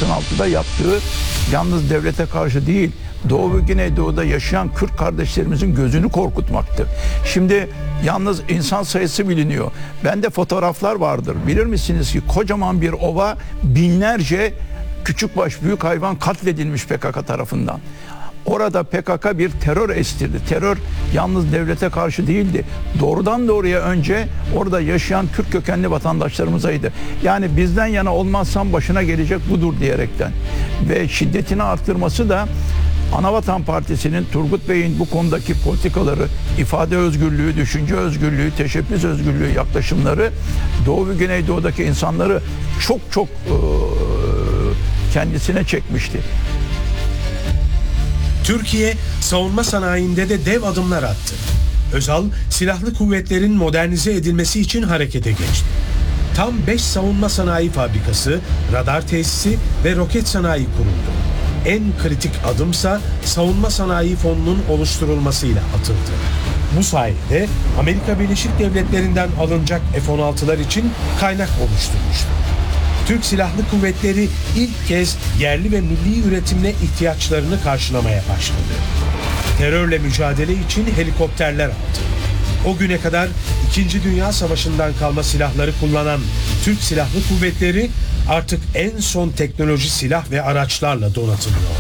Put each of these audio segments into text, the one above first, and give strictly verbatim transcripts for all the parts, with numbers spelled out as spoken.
doksan altıda yaptığı yalnız devlete karşı değil, Doğu ve Güneydoğu'da yaşayan Kürt kardeşlerimizin gözünü korkutmaktı. Şimdi yalnız insan sayısı biliniyor. Bende fotoğraflar vardır. Bilir misiniz ki kocaman bir ova, binlerce küçükbaş büyük hayvan katledilmiş P K K tarafından. Orada P K K bir terör estirdi. Terör yalnız devlete karşı değildi. Doğrudan doğruya önce orada yaşayan Kürt kökenli vatandaşlarımızaydı. Yani bizden yana olmazsan başına gelecek budur diyerekten. Ve şiddetini arttırması da Anavatan Partisi'nin, Turgut Bey'in bu konudaki politikaları, ifade özgürlüğü, düşünce özgürlüğü, teşebbüs özgürlüğü yaklaşımları Doğu ve Güneydoğu'daki insanları çok çok e, kendisine çekmişti. Türkiye savunma sanayinde de dev adımlar attı. Özal, silahlı kuvvetlerin modernize edilmesi için harekete geçti. Tam beş savunma sanayi fabrikası, radar tesisi ve roket sanayi kuruldu. En kritik adımsa savunma sanayi fonunun oluşturulmasıyla atıldı. Bu sayede Amerika Birleşik Devletleri'nden alınacak F on altılar için kaynak oluşturmuştu. Türk Silahlı Kuvvetleri ilk kez yerli ve milli üretimle ihtiyaçlarını karşılamaya başladı. Terörle mücadele için helikopterler aldı. O güne kadar İkinci Dünya Savaşı'ndan kalma silahları kullanan Türk Silahlı Kuvvetleri artık en son teknoloji silah ve araçlarla donatılıyor.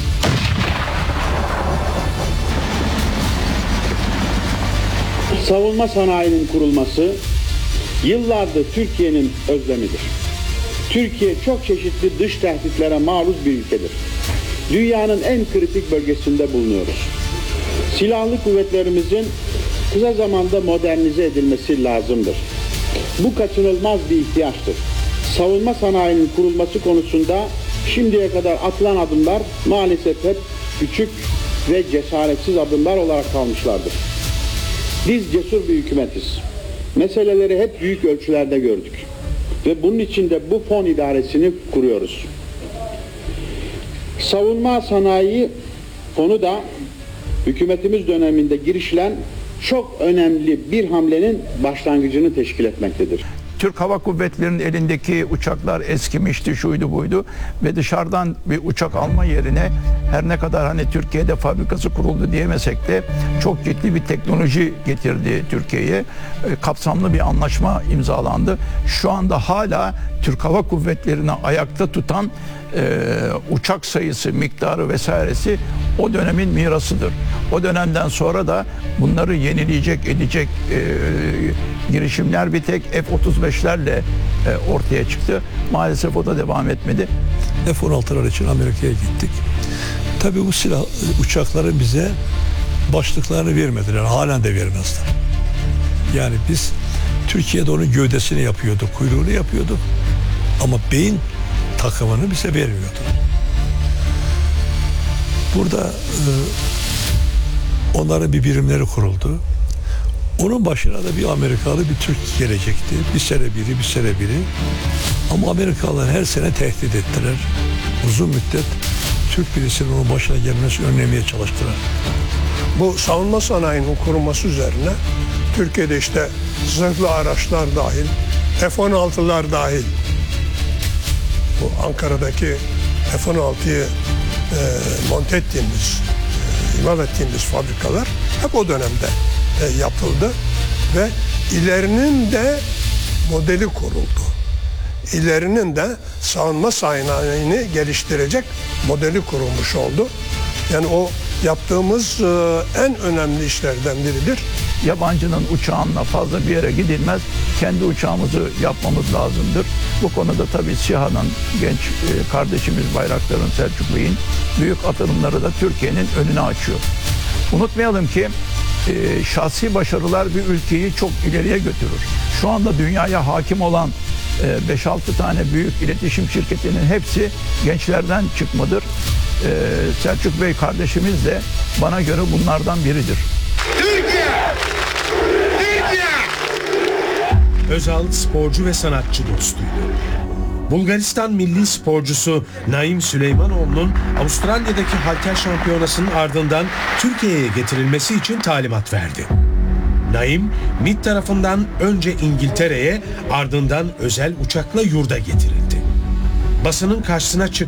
Savunma sanayinin kurulması yıllardır Türkiye'nin özlemidir. Türkiye çok çeşitli dış tehditlere maruz bir ülkedir. Dünyanın en kritik bölgesinde bulunuyoruz. Silahlı kuvvetlerimizin kısa zamanda modernize edilmesi lazımdır. Bu kaçınılmaz bir ihtiyaçtır. Savunma sanayinin kurulması konusunda şimdiye kadar atılan adımlar maalesef hep küçük ve cesaretsiz adımlar olarak kalmışlardır. Biz cesur bir hükümetiz. Meseleleri hep büyük ölçülerde gördük. Ve bunun için de bu fon idaresini kuruyoruz. Savunma sanayi fonu da hükümetimiz döneminde girişilen çok önemli bir hamlenin başlangıcını teşkil etmektedir. Türk Hava Kuvvetleri'nin elindeki uçaklar eskimişti, şuydu buydu ve dışarıdan bir uçak alma yerine her ne kadar hani Türkiye'de fabrikası kuruldu diyemesek de çok ciddi bir teknoloji getirdi Türkiye'ye. E, kapsamlı bir anlaşma imzalandı. Şu anda hala Türk Hava Kuvvetleri'ni ayakta tutan e, uçak sayısı, miktarı vesairesi o dönemin mirasıdır. O dönemden sonra da bunları yenileyecek, edecek e, girişimler bir tek F otuz beşlerle e, ortaya çıktı. Maalesef o da devam etmedi. F on altılar için Amerika'ya gittik. Tabii bu silah uçakların bize başlıklarını vermediler. Halen de vermezler. Yani biz Türkiye'de onun gövdesini yapıyorduk, kuyruğunu yapıyorduk. Ama beyin takımını bize vermiyordu. Burada e, onların bir birimleri kuruldu. Onun başına da bir Amerikalı, bir Türk gelecekti. Bir sene biri, bir sene biri. Ama Amerikalılar her sene tehdit ettiler. Uzun müddet Türk birisinin onun başına gelmesi önlemeye çalıştılar. Bu savunma sanayinin kurulması üzerine Türkiye'de işte zırhlı araçlar dahil, F on altılar dahil, bu Ankara'daki F on altıyı e, monte ettiğimiz, e, imal ettiğimiz fabrikalar hep o dönemde e, yapıldı ve ilerinin de modeli kuruldu. İlerinin de savunma sanayini geliştirecek modeli kurulmuş oldu. Yani o yaptığımız e, en önemli işlerden biridir. Yabancının uçağınla fazla bir yere gidilmez. Kendi uçağımızı yapmamız lazımdır. Bu konuda tabii SİHA'nın genç e, kardeşimiz Bayraktar'ın, Selçuk Bey'in büyük atılımları da Türkiye'nin önünü açıyor. Unutmayalım ki e, şahsi başarılar bir ülkeyi çok ileriye götürür. Şu anda dünyaya hakim olan e, beş altı tane büyük iletişim şirketinin hepsi gençlerden çıkmadır. E, Selçuk Bey kardeşimiz de bana göre bunlardan biridir. Türkiye! Türkiye! Özal sporcu ve sanatçı dostuydu. Bulgaristan milli sporcusu Naim Süleymanoğlu'nun Avustralya'daki halter şampiyonasının ardından Türkiye'ye getirilmesi için talimat verdi. Naim, M İ T tarafından önce İngiltere'ye, ardından özel uçakla yurda getirildi. Basının karşısına çıktı.